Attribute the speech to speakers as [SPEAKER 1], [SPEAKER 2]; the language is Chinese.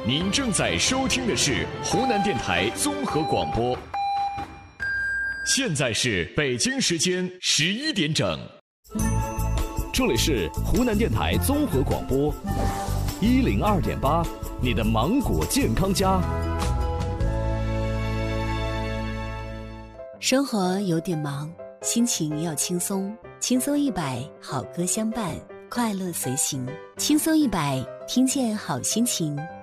[SPEAKER 1] 您正在收听的是湖南电台综合广播。现在是北京时间11点整，
[SPEAKER 2] 这里是湖南电台综合广播102.8，你的芒果健康家。
[SPEAKER 3] 生活有点忙，心情要轻松，轻松100，好歌相伴，快乐随行。轻松100，听见好心情。